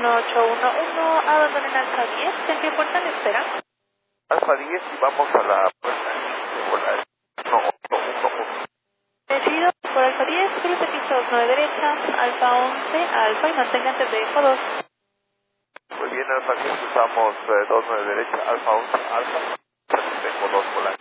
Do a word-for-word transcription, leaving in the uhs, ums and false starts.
uno ocho uno uno, abandonen Alfa diez, ¿en qué puerta le espera? Alfa diez y vamos a la puerta de volar. uno ocho uno uno. Decidido por Alfa diez, cruce piso nueve derecha, Alfa once, Alfa y manténgase de eco dos. Muy bien, Alfa diez, usamos eh, dos nueve derecha, Alfa once, Alfa, tengo dos volantes.